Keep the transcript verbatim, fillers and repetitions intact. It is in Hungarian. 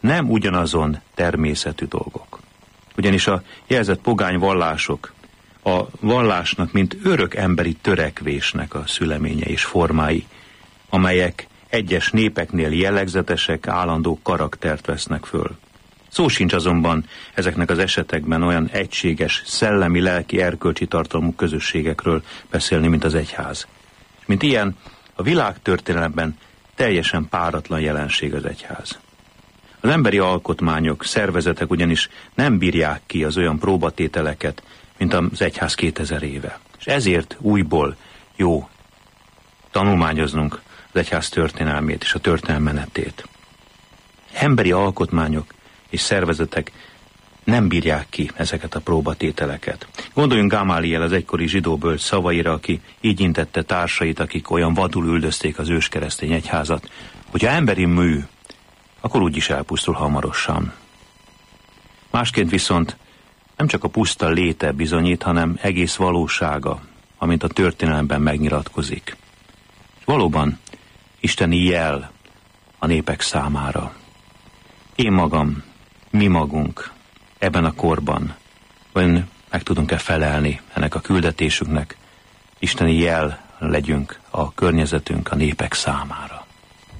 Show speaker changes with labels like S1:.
S1: nem ugyanazon természetű dolgok. Ugyanis a jelzett pogány vallások a vallásnak, mint örök emberi törekvésnek a szüleménye és formái, amelyek egyes népeknél jellegzetesek, állandó karaktert vesznek föl. Szó sincs azonban ezeknek az esetekben olyan egységes, szellemi, lelki, erkölcsi tartalmú közösségekről beszélni, mint az egyház. Mint ilyen, a világtörténelemben teljesen páratlan jelenség az egyház. Az emberi alkotmányok, szervezetek ugyanis nem bírják ki az olyan próbatételeket, mint az egyház kétezer éve. És ezért újból jó tanulmányoznunk az egyház történelmét és a történelem menetét. Emberi alkotmányok és szervezetek nem bírják ki ezeket a próbatételeket. Gondoljunk Gamáliel, az egykori zsidó bölcs szavaira, aki így intette társait, akik olyan vadul üldözték az őskeresztény egyházat, hogyha emberi mű, akkor úgyis elpusztul hamarosan. Másként viszont nem csak a puszta léte bizonyít, hanem egész valósága, amint a történelemben megnyilatkozik. Valóban isteni jel a népek számára. Én magam, mi magunk ebben a korban, vajon meg tudunk-e felelni ennek a küldetésünknek, isteni jel legyünk a környezetünk, a népek számára.